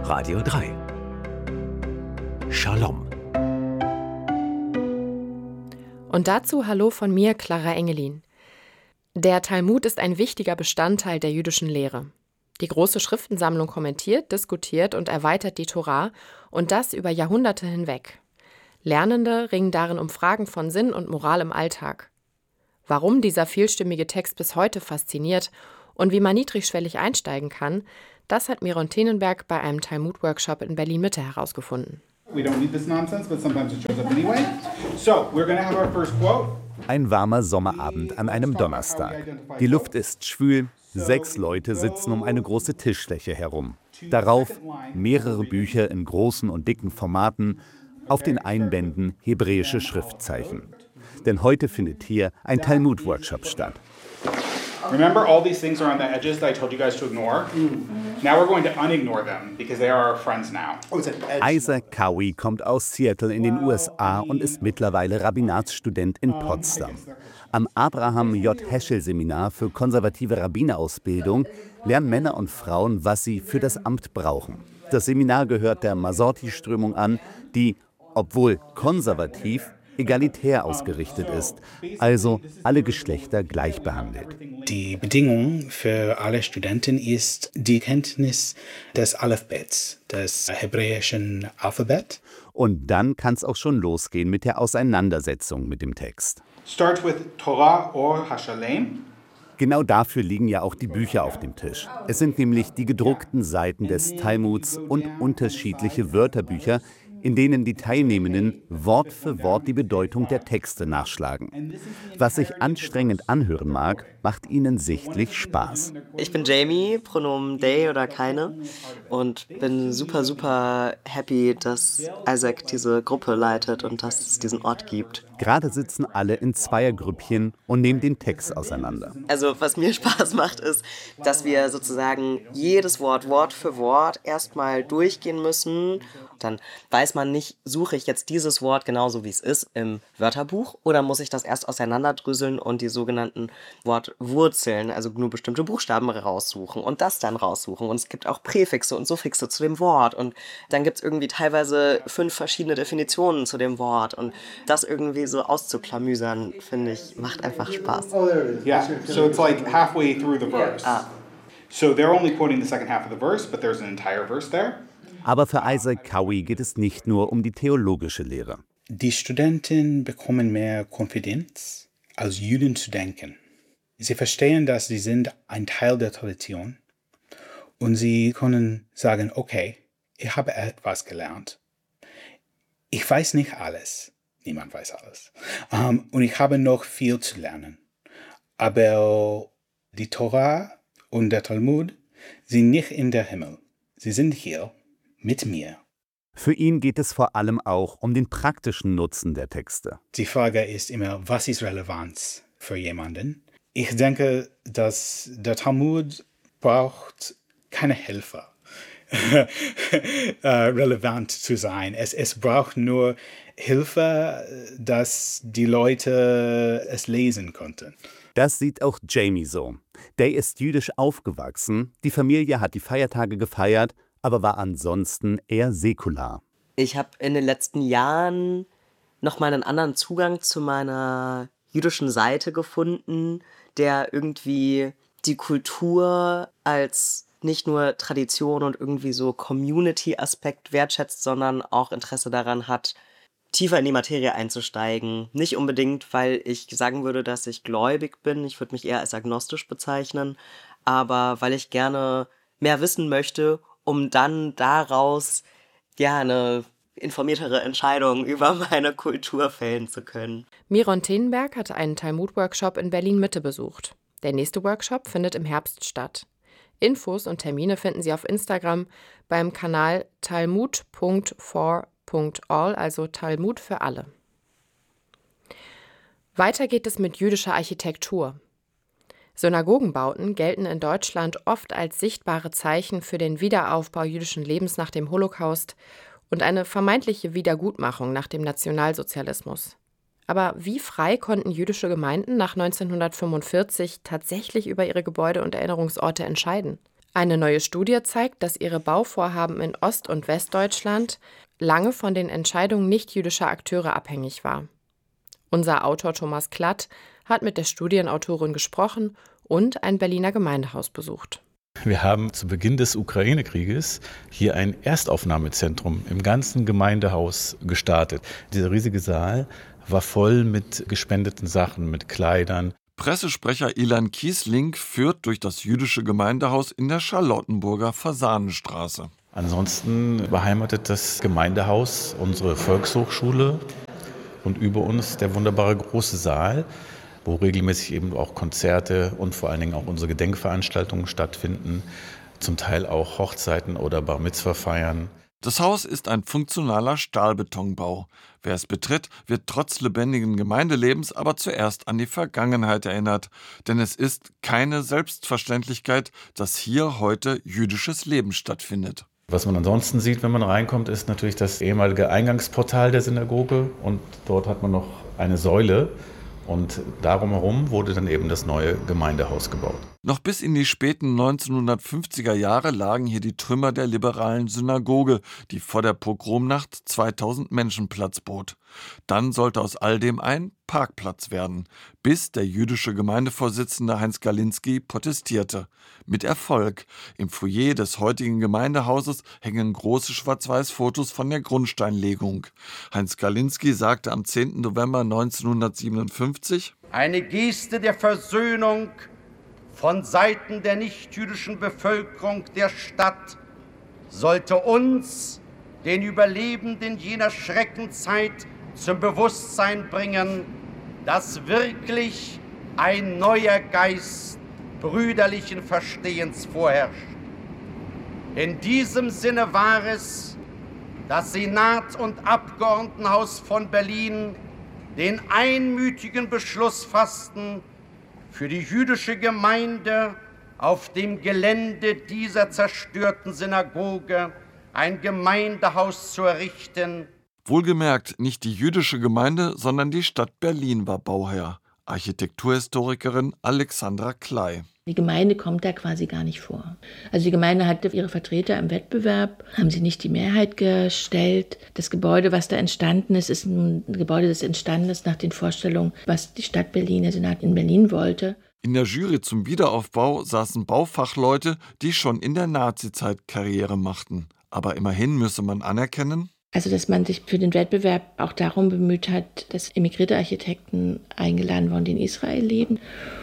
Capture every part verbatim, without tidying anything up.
Radio drei. Shalom. Und dazu hallo von mir, Clara Engelin. Der Talmud ist ein wichtiger Bestandteil der jüdischen Lehre. Die große Schriftensammlung kommentiert, diskutiert und erweitert die Tora und das über Jahrhunderte hinweg. Lernende ringen darin um Fragen von Sinn und Moral im Alltag. Warum dieser vielstimmige Text bis heute fasziniert und wie man niedrigschwellig einsteigen kann, das hat Miron Tenenberg bei einem Talmud-Workshop in Berlin-Mitte herausgefunden. We don't need this nonsense, but sometimes it shows up anyway. So, we're going to have our first quote. Ein warmer Sommerabend an einem Donnerstag. Die Luft ist schwül, sechs Leute sitzen um eine große Tischfläche herum. Darauf mehrere Bücher in großen und dicken Formaten, auf den Einbänden hebräische Schriftzeichen. Denn heute findet hier ein Talmud-Workshop statt. Remember, all these things are on the edges that I told you guys to ignore? Now we're going to unignore them because they are our friends now. Isaac Cowie kommt aus Seattle in den U S A und ist mittlerweile Rabbinatsstudent in Potsdam. Am Abraham J. Heschel Seminar für konservative Rabbinerausbildung lernen Männer und Frauen, was sie für das Amt brauchen. Das Seminar gehört der Masorti-Strömung an, die, obwohl konservativ, egalitär ausgerichtet ist, also alle Geschlechter gleich behandelt. Die Bedingung für alle Studenten ist die Kenntnis des Alphabets, des hebräischen Alphabet. Und dann kann es auch schon losgehen mit der Auseinandersetzung mit dem Text. Start with Torah or Hashalem. Genau dafür liegen ja auch die Bücher auf dem Tisch. Es sind nämlich die gedruckten Seiten des Talmuds und unterschiedliche Wörterbücher, in denen die Teilnehmenden Wort für Wort die Bedeutung der Texte nachschlagen. Was sich anstrengend anhören mag, macht ihnen sichtlich Spaß. Ich bin Jamie, Pronomen they oder keine, und bin super, super happy, dass Isaac diese Gruppe leitet und dass es diesen Ort gibt. Gerade sitzen alle in Zweiergrüppchen und nehmen den Text auseinander. Also was mir Spaß macht, ist, dass wir sozusagen jedes Wort, Wort für Wort erstmal durchgehen müssen. Dann weiß man nicht, suche ich jetzt dieses Wort genauso wie es ist im Wörterbuch oder muss ich das erst auseinanderdröseln und die sogenannten Wortwurzeln, also nur bestimmte Buchstaben raussuchen und das dann raussuchen. Und es gibt auch Präfixe und Suffixe zu dem Wort und dann gibt es irgendwie teilweise fünf verschiedene Definitionen zu dem Wort und das irgendwie so auszuklamüsern, finde ich, macht einfach Spaß. Yeah, so it's like halfway through the verse. Ah. So they're only quoting the second half of the verse, but there's an entire verse there. Aber für Isaac Cowie geht es nicht nur um die theologische Lehre. Die Studenten bekommen mehr Konfidenz, als Juden zu denken. Sie verstehen, dass sie sind ein Teil der Tradition und sie können sagen, okay, ich habe etwas gelernt. Ich weiß nicht alles, niemand weiß alles, um, und ich habe noch viel zu lernen. Aber die Tora und der Talmud sind nicht in der Himmel, sie sind hier. Mit mir. Für ihn geht es vor allem auch um den praktischen Nutzen der Texte. Die Frage ist immer, was ist Relevanz für jemanden? Ich denke, dass der Talmud braucht keine Hilfe, relevant zu sein. Es, es braucht nur Hilfe, dass die Leute es lesen konnten. Das sieht auch Jamie so. Der ist jüdisch aufgewachsen, die Familie hat die Feiertage gefeiert, aber war ansonsten eher säkular. Ich habe in den letzten Jahren noch mal einen anderen Zugang zu meiner jüdischen Seite gefunden, der irgendwie die Kultur als nicht nur Tradition und irgendwie so Community-Aspekt wertschätzt, sondern auch Interesse daran hat, tiefer in die Materie einzusteigen. Nicht unbedingt, weil ich sagen würde, dass ich gläubig bin. Ich würde mich eher als agnostisch bezeichnen. Aber weil ich gerne mehr wissen möchte, um dann daraus ja eine informiertere Entscheidung über meine Kultur fällen zu können. Miron Tenenberg hatte einen Talmud-Workshop in Berlin-Mitte besucht. Der nächste Workshop findet im Herbst statt. Infos und Termine finden Sie auf Instagram beim Kanal talmud punkt for punkt all, also Talmud für alle. Weiter geht es mit jüdischer Architektur. Synagogenbauten gelten in Deutschland oft als sichtbare Zeichen für den Wiederaufbau jüdischen Lebens nach dem Holocaust und eine vermeintliche Wiedergutmachung nach dem Nationalsozialismus. Aber wie frei konnten jüdische Gemeinden nach neunzehnhundertfünfundvierzig tatsächlich über ihre Gebäude und Erinnerungsorte entscheiden? Eine neue Studie zeigt, dass ihre Bauvorhaben in Ost- und Westdeutschland lange von den Entscheidungen nichtjüdischer Akteure abhängig war. Unser Autor Thomas Klatt hat mit der Studienautorin gesprochen und ein Berliner Gemeindehaus besucht. Wir haben zu Beginn des Ukraine-Krieges hier ein Erstaufnahmezentrum im ganzen Gemeindehaus gestartet. Dieser riesige Saal war voll mit gespendeten Sachen, mit Kleidern. Pressesprecher Ilan Kiesling führt durch das jüdische Gemeindehaus in der Charlottenburger Fasanenstraße. Ansonsten beheimatet das Gemeindehaus unsere Volkshochschule und über uns der wunderbare große Saal, wo regelmäßig eben auch Konzerte und vor allen Dingen auch unsere Gedenkveranstaltungen stattfinden, zum Teil auch Hochzeiten oder Bar Mitzvah feiern. Das Haus ist ein funktionaler Stahlbetonbau. Wer es betritt, wird trotz lebendigen Gemeindelebens aber zuerst an die Vergangenheit erinnert. Denn es ist keine Selbstverständlichkeit, dass hier heute jüdisches Leben stattfindet. Was man ansonsten sieht, wenn man reinkommt, ist natürlich das ehemalige Eingangsportal der Synagoge. Und dort hat man noch eine Säule. Und darum herum wurde dann eben das neue Gemeindehaus gebaut. Noch bis in die späten neunzehnhundertfünfziger Jahre lagen hier die Trümmer der liberalen Synagoge, die vor der Pogromnacht zweitausend Menschen Platz bot. Dann sollte aus all dem ein Parkplatz werden, bis der jüdische Gemeindevorsitzende Heinz Galinski protestierte. Mit Erfolg. Im Foyer des heutigen Gemeindehauses hängen große Schwarz-Weiß-Fotos von der Grundsteinlegung. Heinz Galinski sagte am zehnten November neunzehnhundertsiebenundfünfzig: Eine Geste der Versöhnung von Seiten der nichtjüdischen Bevölkerung der Stadt sollte uns, den Überlebenden jener Schreckenzeit, zum Bewusstsein bringen, dass wirklich ein neuer Geist brüderlichen Verstehens vorherrscht. In diesem Sinne war es, das Senat- und Abgeordnetenhaus von Berlin den einmütigen Beschluss fassten, für die jüdische Gemeinde auf dem Gelände dieser zerstörten Synagoge ein Gemeindehaus zu errichten. Wohlgemerkt, nicht die jüdische Gemeinde, sondern die Stadt Berlin war Bauherr. Architekturhistorikerin Alexandra Klei. Die Gemeinde kommt da quasi gar nicht vor. Also die Gemeinde hatte ihre Vertreter im Wettbewerb, haben sie nicht die Mehrheit gestellt. Das Gebäude, was da entstanden ist, ist ein Gebäude, das entstanden ist nach den Vorstellungen, was die Stadt Berlin, der Senat in Berlin wollte. In der Jury zum Wiederaufbau saßen Baufachleute, die schon in der Nazizeit Karriere machten. Aber immerhin müsse man anerkennen, Also, dass man sich für den Wettbewerb auch darum bemüht hat, dass emigrierte Architekten eingeladen wurden, die in Israel leben.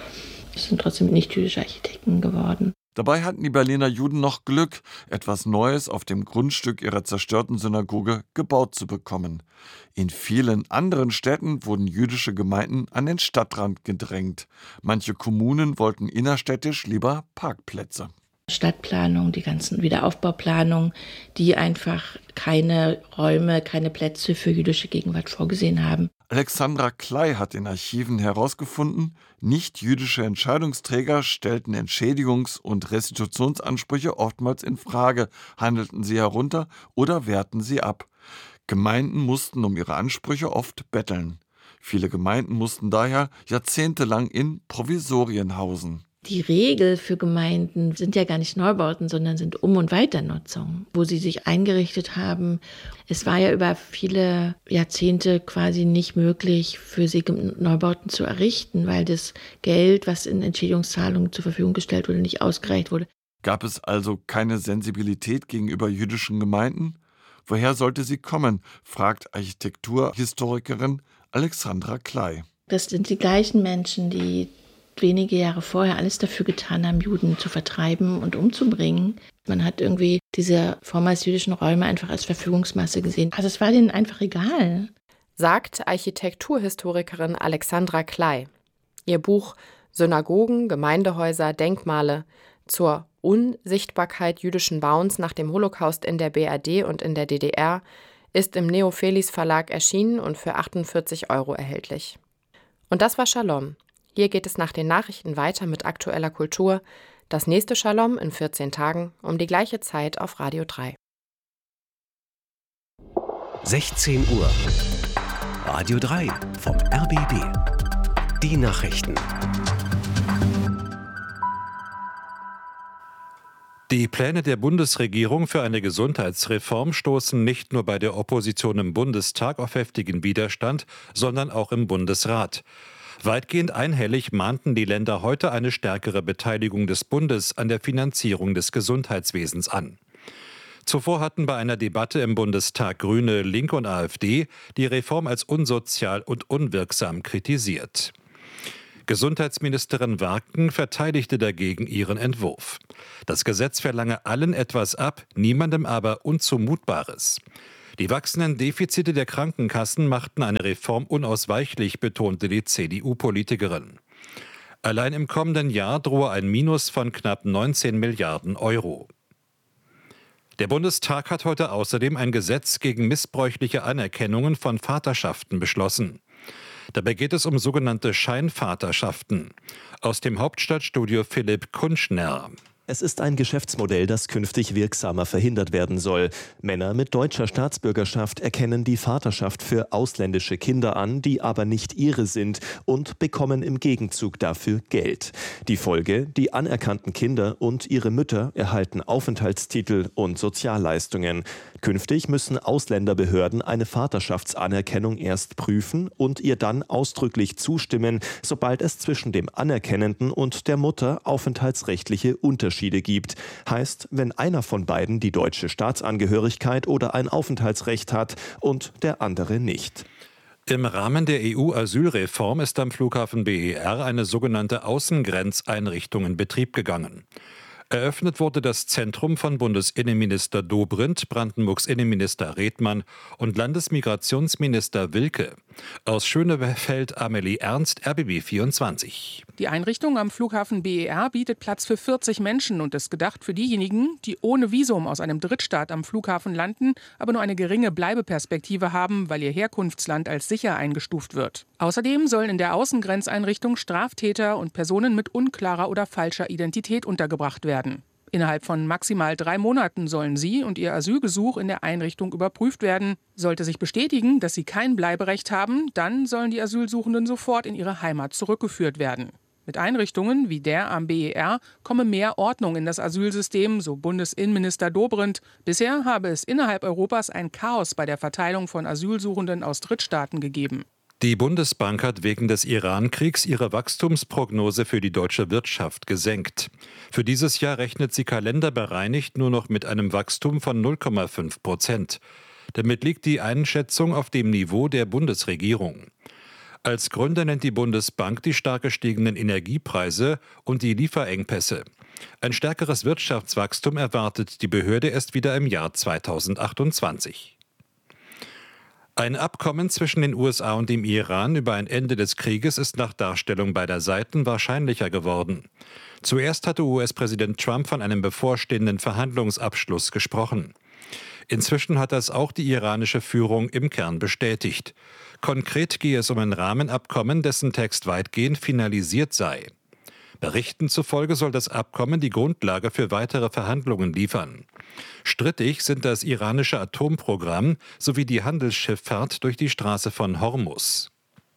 Es sind trotzdem nicht jüdische Architekten geworden. Dabei hatten die Berliner Juden noch Glück, etwas Neues auf dem Grundstück ihrer zerstörten Synagoge gebaut zu bekommen. In vielen anderen Städten wurden jüdische Gemeinden an den Stadtrand gedrängt. Manche Kommunen wollten innerstädtisch lieber Parkplätze. Stadtplanung, die ganzen Wiederaufbauplanungen, die einfach keine Räume, keine Plätze für jüdische Gegenwart vorgesehen haben. Alexandra Klei hat in Archiven herausgefunden, nicht-jüdische Entscheidungsträger stellten Entschädigungs- und Restitutionsansprüche oftmals in Frage, handelten sie herunter oder wehrten sie ab. Gemeinden mussten um ihre Ansprüche oft betteln. Viele Gemeinden mussten daher jahrzehntelang in Provisorien hausen. Die Regel für Gemeinden sind ja gar nicht Neubauten, sondern sind Um- und Weiternutzung, wo sie sich eingerichtet haben. Es war ja über viele Jahrzehnte quasi nicht möglich, für sie Neubauten zu errichten, weil das Geld, was in Entschädigungszahlungen zur Verfügung gestellt wurde, nicht ausgereicht wurde. Gab es also keine Sensibilität gegenüber jüdischen Gemeinden? Woher sollte sie kommen, fragt Architekturhistorikerin Alexandra Klei. Das sind die gleichen Menschen, die wenige Jahre vorher alles dafür getan haben, Juden zu vertreiben und umzubringen. Man hat irgendwie diese vormals jüdischen Räume einfach als Verfügungsmasse gesehen. Also es war denen einfach egal. Sagt Architekturhistorikerin Alexandra Klei. Ihr Buch Synagogen, Gemeindehäuser, Denkmale zur Unsichtbarkeit jüdischen Bauens nach dem Holocaust in der B R D und in der D D R ist im Neophelis Verlag erschienen und für achtundvierzig Euro erhältlich. Und das war Shalom. Hier geht es nach den Nachrichten weiter mit aktueller Kultur. Das nächste Shalom in vierzehn Tagen um die gleiche Zeit auf Radio drei. sechzehn Uhr. Radio drei vom R B B. Die Nachrichten. Die Pläne der Bundesregierung für eine Gesundheitsreform stoßen nicht nur bei der Opposition im Bundestag auf heftigen Widerstand, sondern auch im Bundesrat. Weitgehend einhellig mahnten die Länder heute eine stärkere Beteiligung des Bundes an der Finanzierung des Gesundheitswesens an. Zuvor hatten bei einer Debatte im Bundestag Grüne, Linke und AfD die Reform als unsozial und unwirksam kritisiert. Gesundheitsministerin Warken verteidigte dagegen ihren Entwurf. Das Gesetz verlange allen etwas ab, niemandem aber Unzumutbares. Die wachsenden Defizite der Krankenkassen machten eine Reform unausweichlich, betonte die C D U-Politikerin. Allein im kommenden Jahr drohe ein Minus von knapp neunzehn Milliarden Euro. Der Bundestag hat heute außerdem ein Gesetz gegen missbräuchliche Anerkennungen von Vaterschaften beschlossen. Dabei geht es um sogenannte Scheinvaterschaften. Aus dem Hauptstadtstudio Philipp Kunschner. Es ist ein Geschäftsmodell, das künftig wirksamer verhindert werden soll. Männer mit deutscher Staatsbürgerschaft erkennen die Vaterschaft für ausländische Kinder an, die aber nicht ihre sind, und bekommen im Gegenzug dafür Geld. Die Folge: Die anerkannten Kinder und ihre Mütter erhalten Aufenthaltstitel und Sozialleistungen. Künftig müssen Ausländerbehörden eine Vaterschaftsanerkennung erst prüfen und ihr dann ausdrücklich zustimmen, sobald es zwischen dem Anerkennenden und der Mutter aufenthaltsrechtliche Unterschiede gibt. Heißt, wenn einer von beiden die deutsche Staatsangehörigkeit oder ein Aufenthaltsrecht hat und der andere nicht. Im Rahmen der E U-Asylreform ist am Flughafen B E R eine sogenannte Außengrenzeinrichtung in Betrieb gegangen. Eröffnet wurde das Zentrum von Bundesinnenminister Dobrindt, Brandenburgs Innenminister Redmann und Landesmigrationsminister Wilke. Aus Schönefeld Amelie Ernst, R B B vierundzwanzig. Die Einrichtung am Flughafen B E R bietet Platz für vierzig Menschen und ist gedacht für diejenigen, die ohne Visum aus einem Drittstaat am Flughafen landen, aber nur eine geringe Bleibeperspektive haben, weil ihr Herkunftsland als sicher eingestuft wird. Außerdem sollen in der Außengrenzeinrichtung Straftäter und Personen mit unklarer oder falscher Identität untergebracht werden. Innerhalb von maximal drei Monaten sollen sie und ihr Asylgesuch in der Einrichtung überprüft werden. Sollte sich bestätigen, dass sie kein Bleiberecht haben, dann sollen die Asylsuchenden sofort in ihre Heimat zurückgeführt werden. Mit Einrichtungen wie der am B E R komme mehr Ordnung in das Asylsystem, so Bundesinnenminister Dobrindt. Bisher habe es innerhalb Europas ein Chaos bei der Verteilung von Asylsuchenden aus Drittstaaten gegeben. Die Bundesbank hat wegen des Iran-Kriegs ihre Wachstumsprognose für die deutsche Wirtschaft gesenkt. Für dieses Jahr rechnet sie kalenderbereinigt nur noch mit einem Wachstum von null Komma fünf Prozent. Damit liegt die Einschätzung auf dem Niveau der Bundesregierung. Als Gründe nennt die Bundesbank die stark gestiegenen Energiepreise und die Lieferengpässe. Ein stärkeres Wirtschaftswachstum erwartet die Behörde erst wieder im Jahr zweitausendachtundzwanzig. Ein Abkommen zwischen den U S A und dem Iran über ein Ende des Krieges ist nach Darstellung beider Seiten wahrscheinlicher geworden. Zuerst hatte U S-Präsident Trump von einem bevorstehenden Verhandlungsabschluss gesprochen. Inzwischen hat das auch die iranische Führung im Kern bestätigt. Konkret gehe es um ein Rahmenabkommen, dessen Text weitgehend finalisiert sei. Berichten zufolge soll das Abkommen die Grundlage für weitere Verhandlungen liefern. Strittig sind das iranische Atomprogramm sowie die Handelsschifffahrt durch die Straße von Hormuz.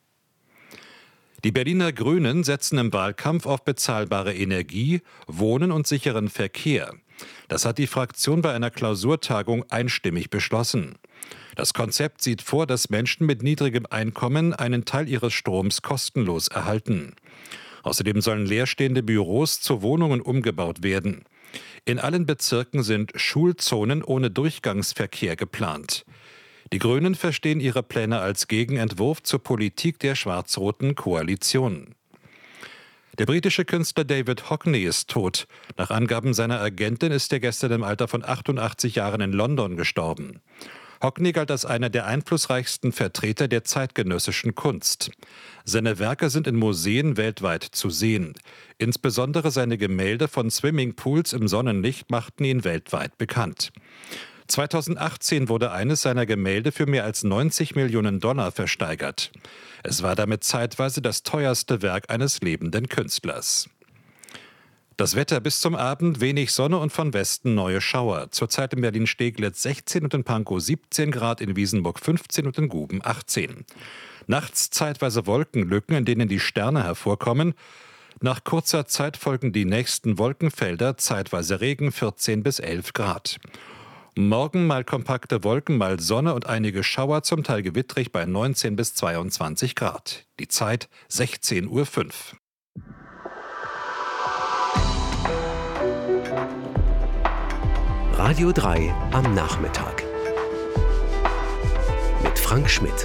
Die Berliner Grünen setzen im Wahlkampf auf bezahlbare Energie, Wohnen und sicheren Verkehr. Das hat die Fraktion bei einer Klausurtagung einstimmig beschlossen. Das Konzept sieht vor, dass Menschen mit niedrigem Einkommen einen Teil ihres Stroms kostenlos erhalten. Außerdem sollen leerstehende Büros zu Wohnungen umgebaut werden. In allen Bezirken sind Schulzonen ohne Durchgangsverkehr geplant. Die Grünen verstehen ihre Pläne als Gegenentwurf zur Politik der schwarz-roten Koalition. Der britische Künstler David Hockney ist tot. Nach Angaben seiner Agentin ist er gestern im Alter von achtundachtzig Jahren in London gestorben. Hockney galt als einer der einflussreichsten Vertreter der zeitgenössischen Kunst. Seine Werke sind in Museen weltweit zu sehen. Insbesondere seine Gemälde von Swimmingpools im Sonnenlicht machten ihn weltweit bekannt. zweitausendachtzehn wurde eines seiner Gemälde für mehr als neunzig Millionen Dollar versteigert. Es war damit zeitweise das teuerste Werk eines lebenden Künstlers. Das Wetter bis zum Abend: wenig Sonne und von Westen neue Schauer. Zurzeit in Berlin-Steglitz sechzehn und in Pankow siebzehn Grad, in Wiesenburg fünfzehn und in Guben achtzehn. Nachts zeitweise Wolkenlücken, in denen die Sterne hervorkommen. Nach kurzer Zeit folgen die nächsten Wolkenfelder, zeitweise Regen, vierzehn bis elf Grad. Morgen mal kompakte Wolken, mal Sonne und einige Schauer, zum Teil gewittrig bei neunzehn bis zweiundzwanzig Grad. Die Zeit sechzehn Uhr fünf. Radio drei am Nachmittag. Mit Frank Schmidt.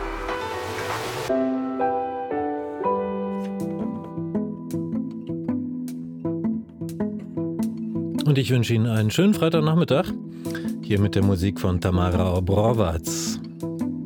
Und ich wünsche Ihnen einen schönen Freitagnachmittag. Hier mit der Musik von Tamara Obrovac.